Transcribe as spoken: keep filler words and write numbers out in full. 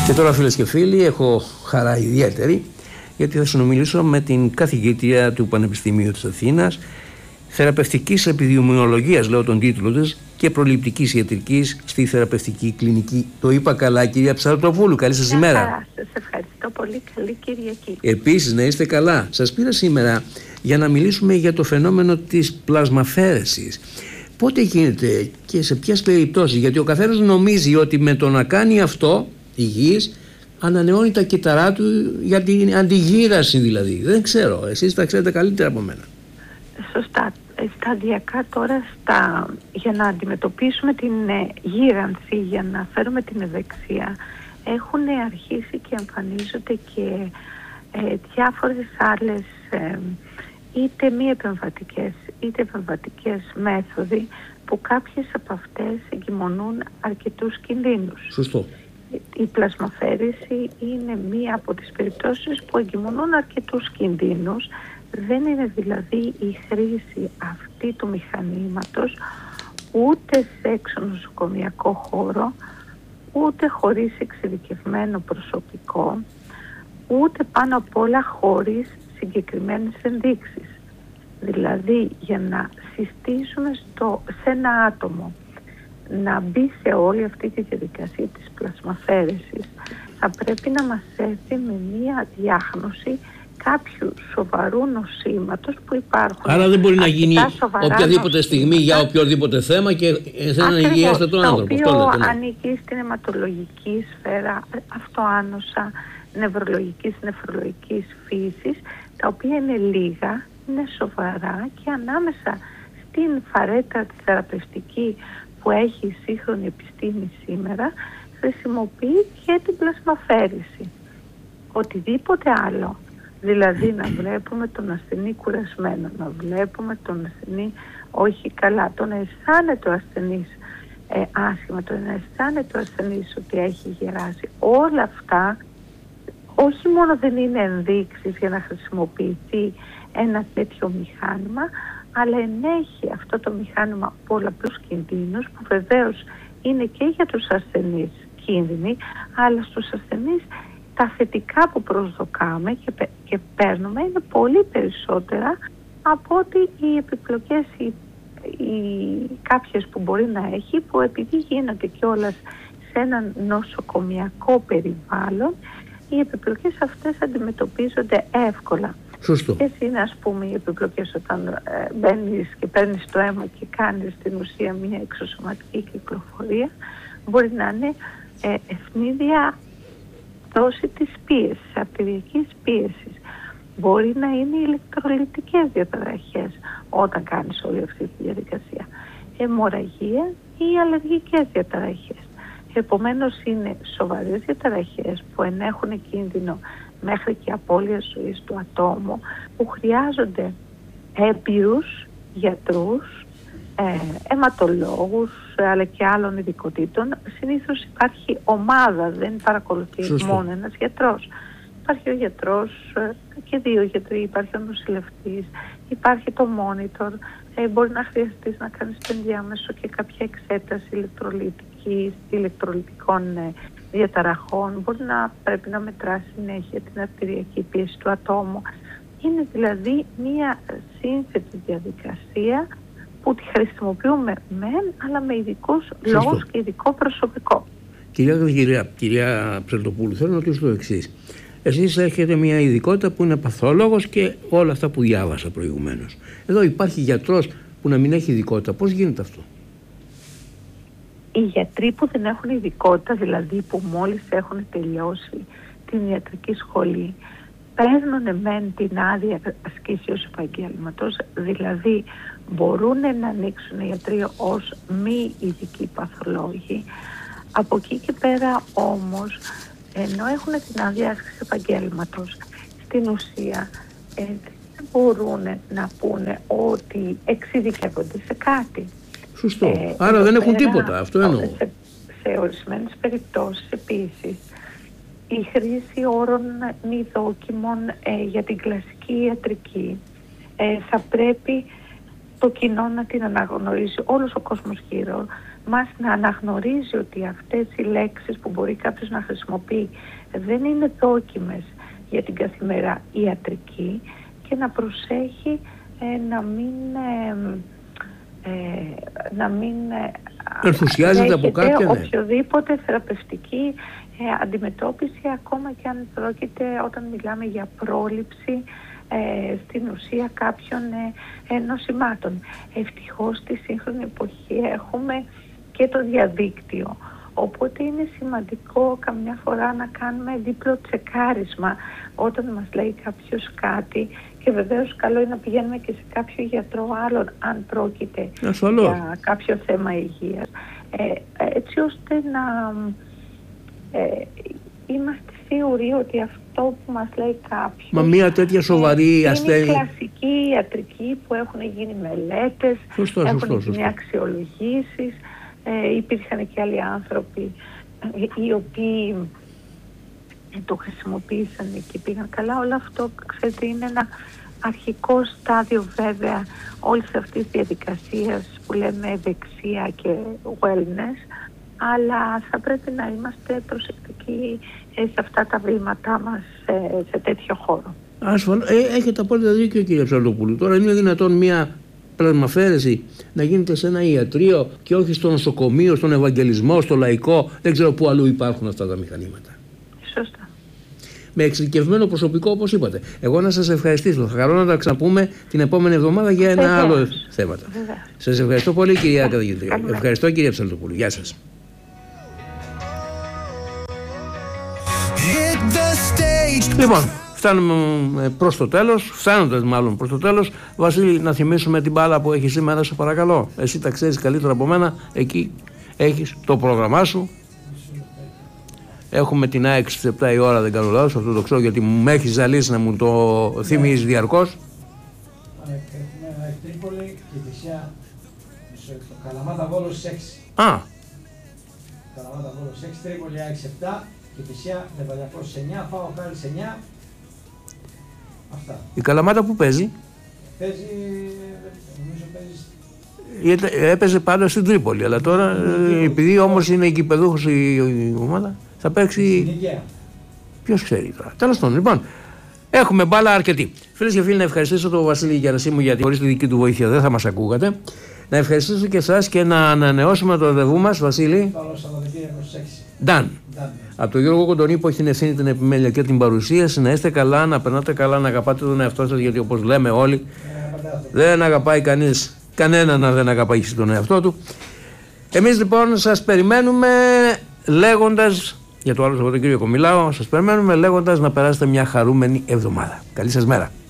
Και τώρα, φίλες και φίλοι, έχω χαρά ιδιαίτερη, γιατί θα συνομιλήσω με την καθηγήτρια του Πανεπιστημίου της Αθήνας, θεραπευτικής επιδημιολογίας, λέω τον τίτλο της, και προληπτικής ιατρικής στη θεραπευτική κλινική. Το είπα καλά, κυρία Ψαρωτοπούλου? Καλή σας ημέρα. Χαρά, σας ευχαριστώ πολύ. Καλή Κυριακή. Επίσης, να είστε καλά. Σας πήρα σήμερα για να μιλήσουμε για το φαινόμενο της πλασμαφαίρεσης. Πότε γίνεται και σε ποιες περιπτώσεις? Γιατί ο καθένας νομίζει ότι με το να κάνει αυτό υγιής ανανεώνει τα κύτταρά του για την αντιγύραση, δηλαδή. Δεν ξέρω, εσείς τα ξέρετε καλύτερα από μένα. Σωστά. Σταδιακά τώρα στα, για να αντιμετωπίσουμε την ε, γύρανση, για να φέρουμε την ευεξία, έχουν αρχίσει και εμφανίζονται και ε, διάφορες άλλες ε, είτε μη επεμβατικές είτε επεμβατικές μέθοδοι, που κάποιες από αυτές εγκυμονούν αρκετούς κινδύνους. Σωστό. Η πλασμαφαίρεση είναι μία από τις περιπτώσεις που εγκυμονούν αρκετούς κινδύνους. Δεν είναι δηλαδή η χρήση αυτή του μηχανήματος ούτε σε εξονοσοκομιακό χώρο, ούτε χωρίς εξειδικευμένο προσωπικό, ούτε πάνω απ' όλα χωρίς συγκεκριμένες ενδείξεις. Δηλαδή, για να συστήσουμε στο, σε ένα άτομο να μπει σε όλη αυτή τη διαδικασία της πλασμαφαίρεσης, θα πρέπει να μας έρθει με μία διάγνωση κάποιου σοβαρού νοσήματος που υπάρχουν. Άρα δεν μπορεί να γίνει οποιαδήποτε στιγμή για οποιοδήποτε θέμα και σε έναν υγιέστατο άνθρωπο. Το οποίο ναι. ανήκει στην αιματολογική σφαίρα, αυτοάνωσα, νευρολογικής, νεφρολογικής φύσης, τα οποία είναι λίγα, είναι σοβαρά και ανάμεσα στην φαρέτρα τη θεραπευτική που έχει η σύγχρονη επιστήμη σήμερα, χρησιμοποιεί και την πλασμαφαίρεση. Οτιδήποτε άλλο, δηλαδή να βλέπουμε τον ασθενή κουρασμένο, να βλέπουμε τον ασθενή όχι καλά, το να αισθάνεται ο ασθενής ε, άσχημα, το να αισθάνεται ο ασθενής ότι έχει γεράσει, όλα αυτά όχι μόνο δεν είναι ενδείξεις για να χρησιμοποιηθεί ένα τέτοιο μηχάνημα, αλλά ενέχει αυτό το μηχάνημα πολλαπλούς κινδύνους, που βεβαίως είναι και για τους ασθενείς κίνδυνοι, αλλά στους ασθενείς τα θετικά που προσδοκάμε και, και παίρνουμε είναι πολύ περισσότερα από ότι οι επιπλοκές οι, οι, κάποιες που μπορεί να έχει, που επειδή γίνονται κιόλας σε ένα νοσοκομιακό περιβάλλον, οι επιπλοκές αυτές αντιμετωπίζονται εύκολα. Σωστό. Ποιες είναι, ας πούμε, οι επιπλοκές όταν ε, μπαίνεις και παίρνεις το αίμα και κάνεις στην ουσία μια εξωσωματική κυκλοφορία? Μπορεί να είναι ε, ευνίδια δόση της πίεσης, αρτηριακής πίεσης. Μπορεί να είναι ηλεκτρολιτικές διαταραχές όταν κάνεις όλη αυτή τη διαδικασία. Αιμορραγία ή αλλεργικές διαταραχές. Επομένως είναι σοβαρές διαταραχές που ενέχουν κίνδυνο μέχρι και απώλεια ζωής του ατόμου, που χρειάζονται έμπειρους γιατρούς, ε, αιματολόγους, αλλά και άλλων ειδικοτήτων. Συνήθως υπάρχει ομάδα, δεν παρακολουθεί Σωστό. μόνο ένας γιατρός. Υπάρχει ο γιατρός και δύο γιατροί, υπάρχει ο νοσηλευτής, υπάρχει το monitor, ε, μπορεί να χρειαστείς να κάνεις το ενδιάμεσο και κάποια εξέταση ηλεκτρολιτικής, ηλεκτρολιτικών ε, διαταραχών, μπορεί να πρέπει να μετράσει συνέχεια την αρτηριακή πίεση του ατόμου. Είναι δηλαδή μία σύνθετη διαδικασία που τη χρησιμοποιούμε μεν, αλλά με ειδικούς λόγους και ειδικό προσωπικό. Κυρία Κυρία, κυρία Ψαρωτοπούλου, θέλω να ρωτήσω το εξής. Εσείς έχετε μια ειδικότητα που είναι παθολόγος και όλα αυτά που διάβασα προηγουμένως. Εδώ υπάρχει γιατρός που να μην έχει ειδικότητα. Πώς γίνεται αυτό? Οι γιατροί που δεν έχουν ειδικότητα, δηλαδή που μόλις έχουν τελειώσει την ιατρική σχολή, παίρνουν μεν την άδεια ασκήσεως επαγγέλματος, δηλαδή μπορούν να ανοίξουν ιατρείο ως μη ειδικοί παθολόγοι. Από εκεί και πέρα όμως, ενώ έχουν την άδεια άσκησης επαγγέλματος, στην ουσία ε, δεν μπορούν να πούνε ότι εξειδικεύονται σε κάτι. Σωστό. Ε, Άρα δεν έχουν πέρα, τίποτα. Αυτό εννοώ. Σε, σε ορισμένες περιπτώσεις επίσης, η χρήση όρων μη δόκιμων ε, για την κλασική ιατρική ε, θα πρέπει το κοινό να την αναγνωρίζει, όλος ο κόσμος γύρω μας να αναγνωρίζει ότι αυτές οι λέξεις που μπορεί κάποιος να χρησιμοποιεί δεν είναι δόκιμες για την καθημερινή ιατρική και να προσέχει ε, να μην... Ε, Ε, να μην ενθουσιάζεται από κάποιον οποιοδήποτε θεραπευτική ε, αντιμετώπιση, ακόμα και αν πρόκειται, όταν μιλάμε για πρόληψη ε, στην ουσία κάποιων ε, ε, νοσημάτων. Ευτυχώς στη σύγχρονη εποχή έχουμε και το διαδίκτυο, οπότε είναι σημαντικό καμιά φορά να κάνουμε δίπλο τσεκάρισμα όταν μας λέει κάποιος κάτι, και βεβαίως καλό είναι να πηγαίνουμε και σε κάποιο γιατρό άλλον αν πρόκειται ασφαλώς για κάποιο θέμα υγείας, ε, έτσι ώστε να ε, είμαστε σίγουροι ότι αυτό που μας λέει κάποιος, μα μια τέτοια σοβαρή ε, ασθένεια, είναι κλασική ιατρική που έχουν γίνει μελέτες, σωστό, έχουν σωστό, γίνει σωστό. αξιολογήσεις, ε, υπήρχαν και άλλοι άνθρωποι ε, οι οποίοι το χρησιμοποίησαν και πήγαν καλά. Όλο αυτό, ξέρετε, είναι ένα αρχικό στάδιο βέβαια όλης αυτής της διαδικασίας που λέμε ευεξία και wellness, αλλά θα πρέπει να είμαστε προσεκτικοί σε αυτά τα βήματά μας σε, σε τέτοιο χώρο. Ασφαλώς, ε, έχετε απόλυτα δίκιο, κύριε Ψαλτοπούλου. Τώρα είναι δυνατόν μια πλασμαφέρεση να γίνεται σε ένα ιατρείο και όχι στο νοσοκομείο, στον Ευαγγελισμό, στο λαϊκό, δεν ξέρω πού αλλού υπάρχουν αυτά τα μηχανήματα. Σωστά. Με εξειδικευμένο προσωπικό, όπως είπατε. Εγώ να σας ευχαριστήσω. Θα χαρώ να τα ξαναπούμε την επόμενη εβδομάδα για ένα Βεβαίως. άλλο θέμα. Σας ευχαριστώ πολύ, κυρία καθηγήτρια. Καλημέρα. Ευχαριστώ, κύριε Ψαλτοπούλου. Γεια σας. Λοιπόν, φτάνουμε προς το τέλος, φτάνοντας μάλλον προς το τέλος. Βασίλη, να θυμίσουμε την μπάλα που έχει σήμερα, σε παρακαλώ. Εσύ τα ξέρεις καλύτερα από μένα. Εκεί έχεις το πρόγραμμά σου. Έχουμε την ΑΕΚ στις επτά η ώρα, δεν κάνω λάθος, αυτό το ξέρω γιατί με έχει ζαλίσει να μου το θυμίζεις διαρκώς. Έχουμε ΑΕΚ Τρίπολη και Κηφισιά, Καλαμάτα Βόλος έξι. Α, Καλαμάτα Βόλος έξι, Τρίπολη ΑΕΚ επτά, Κηφισιά Νεβαλιακός εννιά, ΦΑΟ Χάρης εννιά. Αυτά. η Καλαμάτα που παίζει? Παίζει, νομίζω παίζει... Ήταν- Έπαιζε πάντα στην Τρίπολη, αλλά τώρα ε, επειδή όμως είναι οικειπεδούχος η, η ομάδα, θα Στην παίξει. Υγεία. Ποιος ξέρει τώρα. Τέλος πάντων, λοιπόν, έχουμε μπάλα αρκετή. Φίλες και φίλοι, να ευχαριστήσω τον Βασίλη Γερασίμου γιατί χωρίς τη δική του βοήθεια δεν θα μας ακούγατε. Να ευχαριστήσω και εσάς και να ανανεώσουμε το ραντεβού μας, Βασίλη. Καλό Σαββατοκύριακο στις έξι. Νταν. Ντάν. Από τον Γιώργο Κοντονή που έχει την ευθύνη, την επιμέλεια και την παρουσίαση. Να είστε καλά, να περνάτε καλά, να αγαπάτε τον εαυτό σας γιατί όπως λέμε όλοι, Ε, πατέρα, δεν αγαπάει κανείς κανέναν να δεν αγαπάει τον εαυτό του. Εμείς λοιπόν σας περιμένουμε λέγοντας, για το άλλο Σαββατοκύριακο μιλάω, σας περιμένουμε λέγοντας να περάσετε μια χαρούμενη εβδομάδα. Καλή σας μέρα.